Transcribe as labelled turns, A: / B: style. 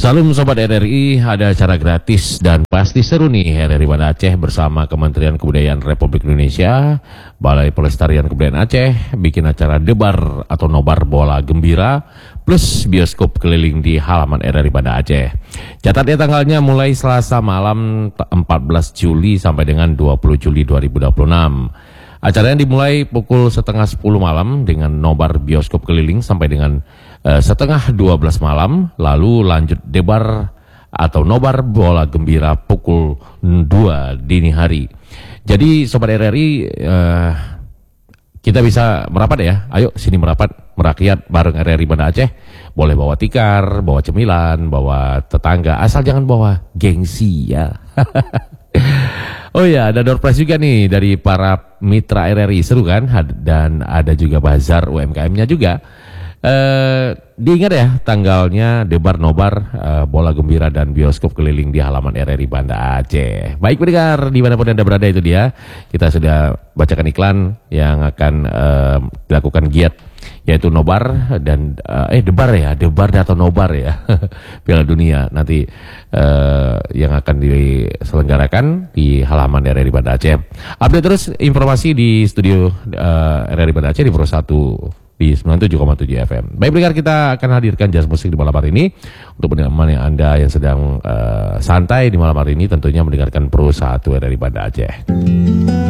A: Salam Sobat RRI, ada acara gratis dan pasti seru nih RRI Banda Aceh bersama Kementerian Kebudayaan Republik Indonesia, Balai Pelestarian Kebudayaan Aceh, bikin acara debar atau nobar bola gembira plus bioskop keliling di halaman RRI Banda Aceh. Catat ya tanggalnya mulai Selasa malam 14 Juli sampai dengan 20 Juli 2026. Acaranya dimulai pukul setengah 10 malam dengan nobar bioskop keliling sampai dengan setengah 12 malam, lalu lanjut debar atau nobar bola gembira pukul 2 dini hari. Jadi Sobat RRI, kita bisa merapat ya, ayo sini merapat, merakyat bareng RRI Banda Aceh. Boleh bawa tikar, bawa cemilan, bawa tetangga, asal jangan bawa gengsi ya. Oh ya, ada door prize juga nih dari para mitra RRI, seru kan? Dan ada juga bazar UMKM-nya juga. Diingat ya tanggalnya debar nobar bola gembira dan bioskop keliling di halaman RRI Banda Aceh. Baik pendengar dimanapun Anda berada, itu dia kita sudah bacakan iklan yang akan dilakukan giat, yaitu nobar dan debar atau nobar ya Piala Dunia nanti yang akan diselenggarakan di halaman RRI Banda Aceh. Update terus informasi di studio RRI Banda Aceh di Pro 1 di 97,7 FM. Baik pendengar, kita akan hadirkan jazz musik di malam hari ini untuk menemani Anda yang sedang santai di malam hari ini, tentunya mendengarkan Pro 1 RRI Banda Aceh.